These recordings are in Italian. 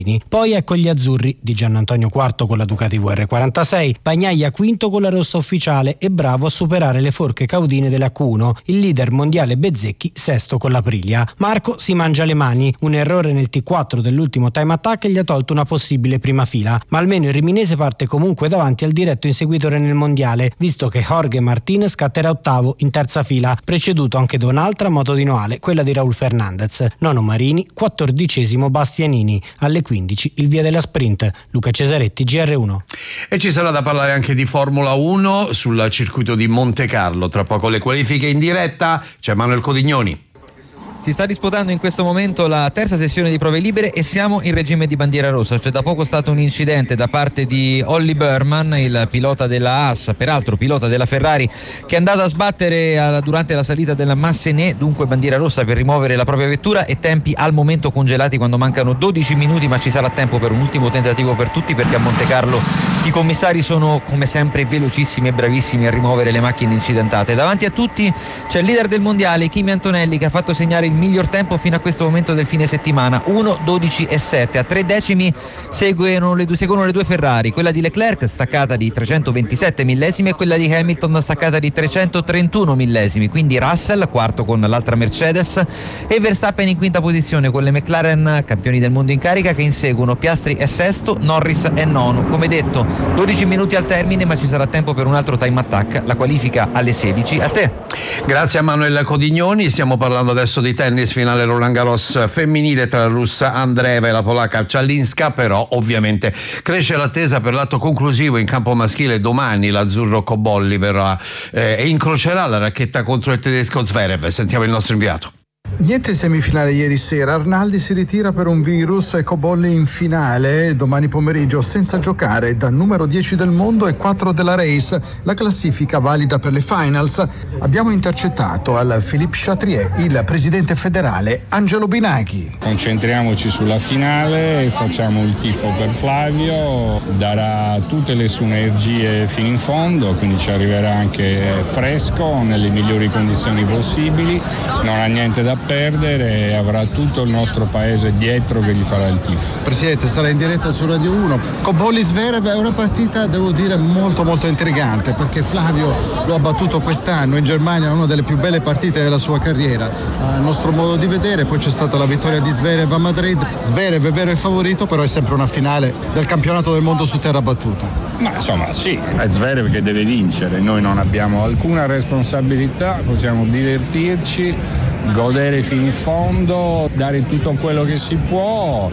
Poi ecco gli azzurri di Gianantonio quarto con la Ducati VR46, Bagnaia quinto con la rossa ufficiale e bravo a superare le forche caudine dell'H1, il leader mondiale Bezzecchi sesto con l'Aprilia. Marco si mangia le mani, un errore nel T4 dell'ultimo time attack gli ha tolto una possibile prima fila, ma almeno il riminese parte comunque davanti al diretto inseguitore nel mondiale, visto che Jorge Martin scatterà ottavo in terza fila, preceduto anche da un'altra moto di Noale, quella di Raul Fernandez, nono Marini, 14° Bastianini. Alle 15 il via della sprint. Luca Cesaretti, GR1. E ci sarà da parlare anche di Formula 1 sul circuito di Monte Carlo. Tra poco le qualifiche in diretta, c'è Manuel Codignoni. Si sta disputando in questo momento la terza sessione di prove libere e siamo in regime di bandiera rossa. C'è da poco stato un incidente da parte di Olli Berman, il pilota della Haas, peraltro pilota della Ferrari, che è andato a sbattere durante la salita della Massenet, dunque bandiera rossa per rimuovere la propria vettura e tempi al momento congelati quando mancano 12 minuti, ma ci sarà tempo per un ultimo tentativo per tutti, perché a Monte Carlo i commissari sono come sempre velocissimi e bravissimi a rimuovere le macchine incidentate. Davanti a tutti c'è il leader del mondiale, Kimi Antonelli, che ha fatto segnare il miglior tempo fino a questo momento del fine settimana, 1:12.7. A 3 decimi seguono le due Ferrari, quella di Leclerc staccata di 327 millesimi e quella di Hamilton staccata di 331 millesimi, quindi Russell quarto con l'altra Mercedes e Verstappen in quinta posizione con le McLaren, campioni del mondo in carica, che inseguono. Piastri è sesto, Norris è nono. Come detto, 12 minuti al termine, ma ci sarà tempo per un altro time attack, la qualifica alle 16. A te. Grazie a Manuel Codignoni. Stiamo parlando adesso di tennis, finale Roland Garros femminile tra la russa Andreeva e la polacca Czalinska, però ovviamente cresce l'attesa per l'atto conclusivo in campo maschile. Domani l'azzurro Cobolli verrà e incrocerà la racchetta contro il tedesco Zverev. Sentiamo il nostro inviato. Niente semifinale ieri sera, Arnaldi si ritira per un virus e Cobolli in finale domani pomeriggio senza giocare, da numero 10 del mondo e 4 della race, la classifica valida per le finals. Abbiamo intercettato al Philippe Chatrier il presidente federale Angelo Binaghi. Concentriamoci sulla finale, facciamo il tifo per Flavio, darà tutte le sue energie fino in fondo, quindi ci arriverà anche fresco nelle migliori condizioni possibili, non ha niente da perdere e avrà tutto il nostro paese dietro che gli farà il tifo. Presidente, sarà in diretta su Radio 1. Cobolli Zverev è una partita, devo dire, molto molto intrigante, perché Flavio lo ha battuto quest'anno in Germania, una delle più belle partite della sua carriera a nostro modo di vedere. Poi c'è stata la vittoria di Zverev a Madrid. Zverev è vero il favorito, però è sempre una finale del campionato del mondo su terra battuta. Ma insomma sì, è Zverev che deve vincere, noi non abbiamo alcuna responsabilità, possiamo divertirci, godere fino in fondo, dare tutto quello che si può.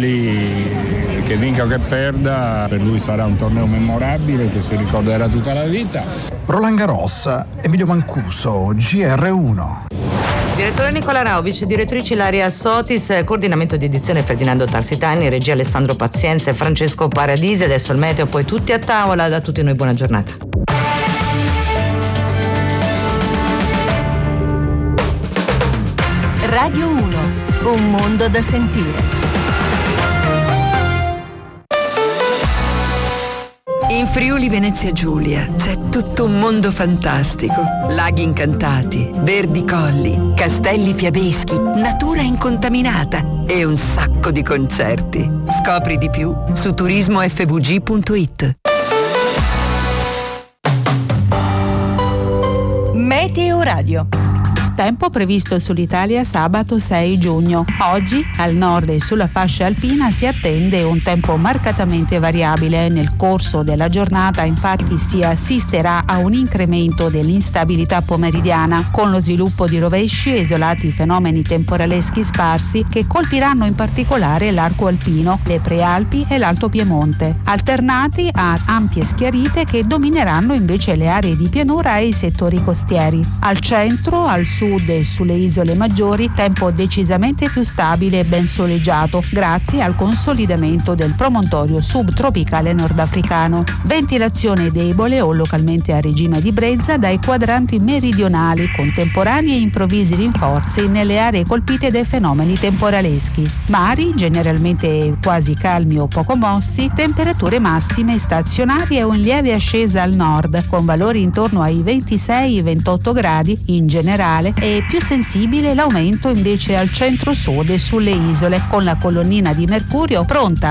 Cobolli, che vinca o che perda, per lui sarà un torneo memorabile che si ricorderà tutta la vita. Roland Garros, Emilio Mancuso, GR1. Direttore Nicola Raovic, direttrice Ilaria Sotis, coordinamento di edizione Ferdinando Tarsitani, regia Alessandro Pazienza e Francesco Paradisi. Adesso il meteo, poi tutti a tavola. Da tutti noi buona giornata. Radio 1, un mondo da sentire. In Friuli Venezia Giulia c'è tutto un mondo fantastico. Laghi incantati, verdi colli, castelli fiabeschi, natura incontaminata e un sacco di concerti. Scopri di più su turismofvg.it. Meteo Radio. Tempo previsto sull'Italia sabato 6 giugno. Oggi al nord e sulla fascia alpina si attende un tempo marcatamente variabile. Nel corso della giornata infatti si assisterà a un incremento dell'instabilità pomeridiana con lo sviluppo di rovesci e isolati fenomeni temporaleschi sparsi che colpiranno in particolare l'arco alpino, le prealpi e l'Alto Piemonte, alternati a ampie schiarite che domineranno invece le aree di pianura e i settori costieri. Al centro, al sud e sulle isole maggiori tempo decisamente più stabile e ben soleggiato grazie al consolidamento del promontorio subtropicale nordafricano. Ventilazione debole o localmente a regime di brezza dai quadranti meridionali con temporanei e improvvisi rinforzi nelle aree colpite dai fenomeni temporaleschi. Mari generalmente quasi calmi o poco mossi, temperature massime stazionarie o in lieve ascesa al nord con valori intorno ai 26-28 gradi in generale e più sensibile l'aumento invece al centro-sud e sulle isole, con la colonnina di mercurio pronta